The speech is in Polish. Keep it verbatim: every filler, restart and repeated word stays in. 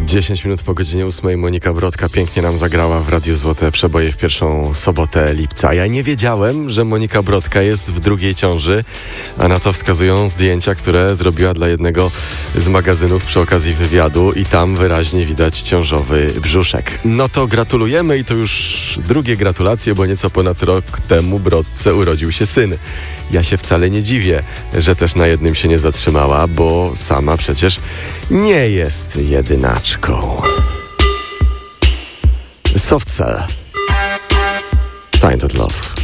dziesięć minut po godzinie ósmej Monika Brodka pięknie nam zagrała w Radiu Złote Przeboje w pierwszą sobotę lipca. Ja nie wiedziałem, że Monika Brodka jest w drugiej ciąży, a na to wskazują zdjęcia, które zrobiła dla jednego z magazynów przy okazji wywiadu i tam wyraźnie widać ciążowy brzuszek. No to gratulujemy i to już drugie gratulacje, bo nieco ponad rok temu Brodce urodził się syn. Ja się wcale nie dziwię, że też na jednym się nie zatrzymała, bo sama przecież nie jest jedynaczką. Soft Cell. Tainted Love.